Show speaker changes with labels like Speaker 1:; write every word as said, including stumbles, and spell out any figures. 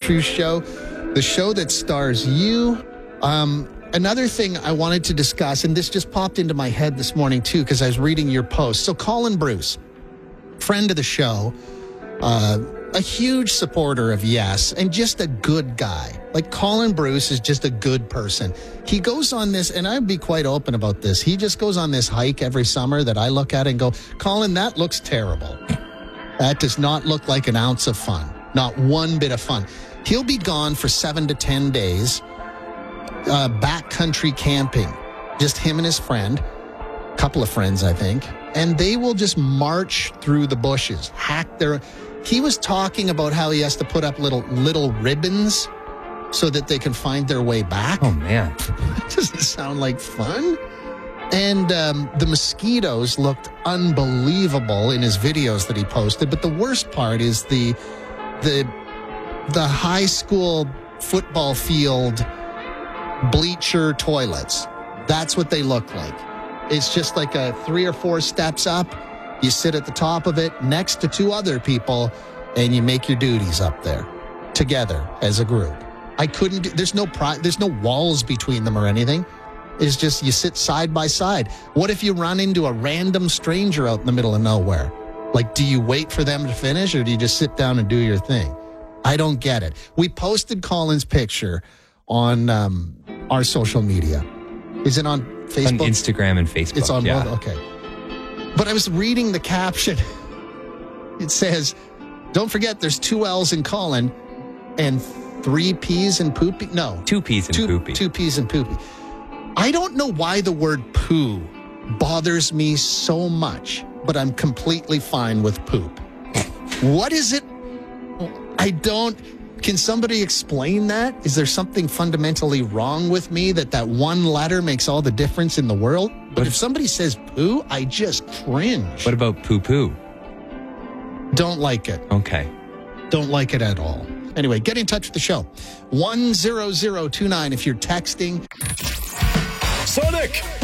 Speaker 1: Andrews Show, the show that stars you. Um, another thing I wanted to discuss, and this just popped into my head this morning too, because I was reading your post. So Colin Bruce, friend of the show, uh, a huge supporter of Yes, and just a good guy. Like, Colin Bruce is just a good person. He goes on this, and I'd be quite open about this. He just goes on this hike every summer that I look at and go, Colin, that looks terrible. That does not look like an ounce of fun. Not one bit of fun. He'll be gone for seven to ten days, uh, backcountry camping. Just him and his friend, a couple of friends, I think. And they will just march through the bushes, hack their... He was talking about how he has to put up little little ribbons so that they can find their way back.
Speaker 2: Oh, man.
Speaker 1: That doesn't sound like fun. And um, the mosquitoes looked unbelievable in his videos that he posted. But the worst part is the the the high school football field bleacher toilets. That's what they look like. It's just like a three or four steps up. You sit at the top of it next to two other people, and you make your duties up there together as a group. I couldn't, there's no pri- there's no walls between them or anything. It's just you sit side by side. What if you run into a random stranger out in the middle of nowhere? Like, do you wait for them to finish, or do you just sit down and do your thing? I don't get it. We posted Colin's picture on um, our social media. Is it on Facebook?
Speaker 2: On Instagram and Facebook.
Speaker 1: It's on
Speaker 2: yeah.
Speaker 1: both? Okay. But I was reading the caption. It says, don't forget there's two L's in Colin and three P's in poopy. No.
Speaker 2: Two P's in
Speaker 1: two,
Speaker 2: poopy.
Speaker 1: Two P's in poopy. I don't know why the word poo bothers me so much, but I'm completely fine with poop. What is it? I don't... Can somebody explain that? Is there something fundamentally wrong with me that that one letter makes all the difference in the world? But if somebody says poo, I just cringe.
Speaker 2: What about poo-poo?
Speaker 1: Don't like it.
Speaker 2: Okay.
Speaker 1: Don't like it at all. Anyway, get in touch with the show. one zero zero two nine if you're texting.
Speaker 3: Sonic!